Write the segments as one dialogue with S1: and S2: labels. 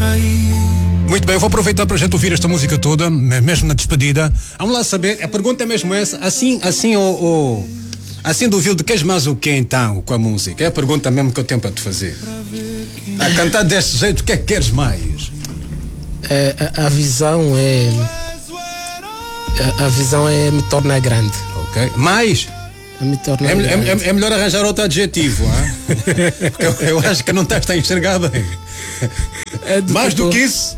S1: Muito bem, eu vou aproveitar para a gente ouvir esta música toda, mesmo na despedida. Vamos lá saber, a pergunta é mesmo essa, assim do Vilde, queres mais o que então com a música? É a pergunta mesmo que eu tenho para te fazer. A cantar deste jeito, o que é que queres mais?
S2: A visão me torna grande.
S1: Ok, mais? É melhor arranjar outro adjetivo, eu acho que não estás a enxergar bem. Mais do que isso?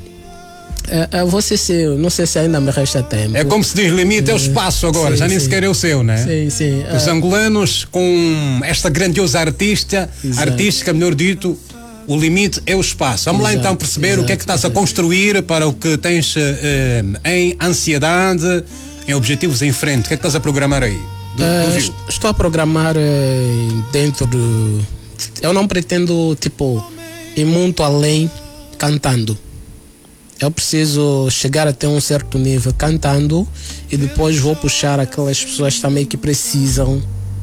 S2: Não sei se ainda me resta tempo.
S1: É como se diz, limite é o espaço agora, já nem sequer é o seu, né?
S2: Sim.
S1: Os angolanos, com esta grandiosa artística, melhor dito, o limite é o espaço. Vamos lá então perceber o que é que estás a construir para o que tens em ansiedade, em objetivos em frente. O que é que estás a programar aí?
S2: Estou a programar dentro do... Eu não pretendo, ir muito além cantando. Eu preciso chegar até um certo nível cantando e depois vou puxar aquelas pessoas também que precisam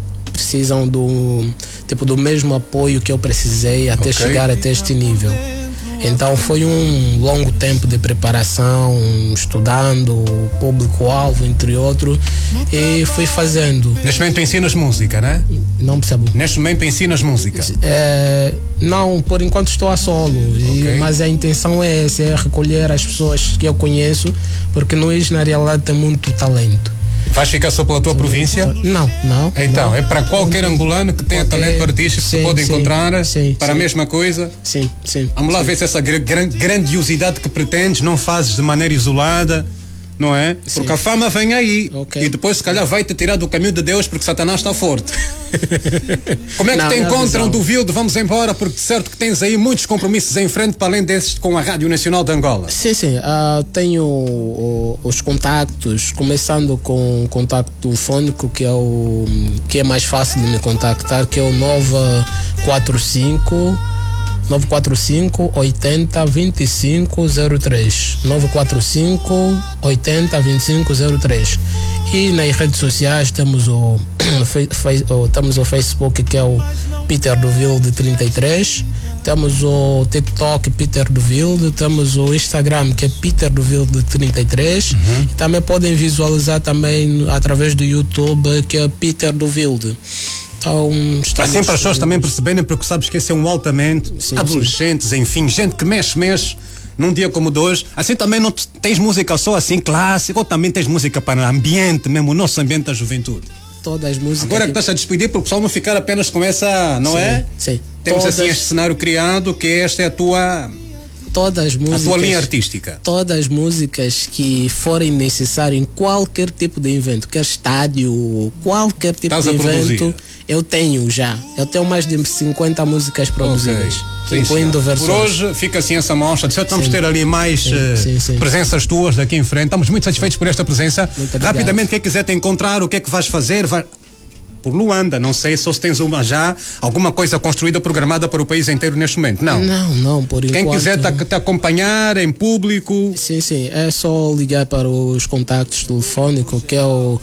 S2: do mesmo apoio que eu precisei até chegar até este nível. Então foi um longo tempo de preparação, estudando o público-alvo, entre outros, e fui fazendo.
S1: Neste momento ensinas música, né?
S2: Não percebo.
S1: Neste momento ensinas música?
S2: Não, por enquanto estou a solo, mas a intenção é essa, é recolher as pessoas que eu conheço, porque Luís na realidade tem muito talento.
S1: Vais ficar só pela tua província?
S2: Não.
S1: Então, é para qualquer angolano que tenha talento artístico que se pode encontrar para a mesma coisa?
S2: Sim.
S1: Vamos lá ver se essa grandiosidade que pretendes não fazes de maneira isolada, não é? Porque a fama vem aí e depois se calhar vai-te tirar do caminho de Deus porque Satanás está forte. Como é que te encontram do Vilde? Vamos embora, porque de certo que tens aí muitos compromissos em frente para além desses com a Rádio Nacional de Angola.
S2: Sim. Tenho os contactos, começando com o contacto fônico, que é mais fácil de me contactar, que é o 945 80 25 03 945 80 25 03. E nas redes sociais temos o Facebook, que é o Peter do Vilde 33, temos o TikTok Peter do Vilde, temos o Instagram, que é Peter do Vilde 33, e também podem visualizar também através do YouTube, que é Peter do Vilde. Então,
S1: assim para as pessoas também perceberem, porque sabes que esse é um altamento, adolescentes, enfim, gente que mexe num dia como o de hoje. Assim também não tens música só assim clássica, ou também tens música para ambiente mesmo, o nosso ambiente da juventude?
S2: Todas as músicas.
S1: Agora que estás a despedir, para o pessoal não ficar apenas com essa, não é?
S2: Sim.
S1: Temos assim este cenário criado, que esta é a tua linha artística. Todas
S2: as músicas que forem necessárias em qualquer tipo de evento, quer estádio, qualquer tipo de evento, eu tenho mais de 50 músicas produzidas. Incluindo versões.
S1: Por hoje fica assim essa mostra. Vamos ter ali mais presenças tuas daqui em frente. Estamos muito satisfeitos por esta presença. Rapidamente, quem quiser te encontrar, o que é que vais fazer? Por Luanda, não sei se tens alguma coisa construída, programada para o país inteiro neste momento.
S2: Não, por enquanto.
S1: Quem quiser te acompanhar em público.
S2: Sim, é só ligar para os contactos telefônicos, que é o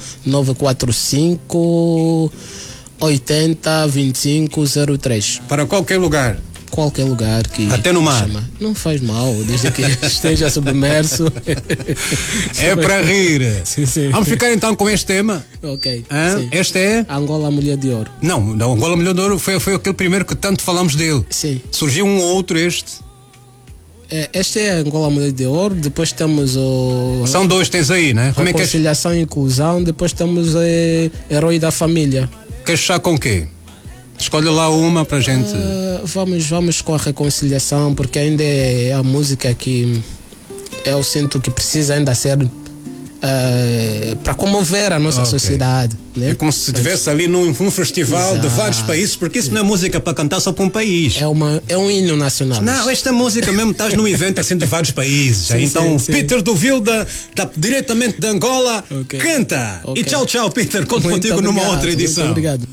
S2: 945 80 25 03.
S1: Para qualquer lugar
S2: que
S1: até no mar
S2: não faz mal, desde que esteja submerso.
S1: É para rir. Sim. Vamos ficar então com este tema. Este é
S2: Angola Mulher de Ouro.
S1: Não, Angola Mulher de Ouro foi aquele primeiro que tanto falamos dele.
S2: Sim.
S1: Surgiu um outro
S2: este é Angola Mulher de Ouro. Depois temos
S1: são dois, tens aí, né? Como
S2: Reconciliação e Inclusão. Depois temos Herói da Família.
S1: Queres fechar com o quê? Escolhe lá uma pra gente.
S2: Vamos com a Reconciliação, porque ainda é a música que eu sinto que precisa ainda ser para comover a nossa sociedade. Né?
S1: É como se estivesse ali num festival de vários países, porque isso não é música para cantar só para um país.
S2: É um hino nacional.
S1: Não, esta música mesmo estás num evento assim de vários países. Então, Peter do Vilde, diretamente de Angola, canta. E tchau, Peter. Conto contigo numa outra edição.
S2: Muito obrigado.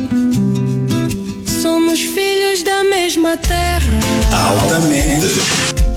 S3: Somos filhos da mesma terra.
S1: Altamente.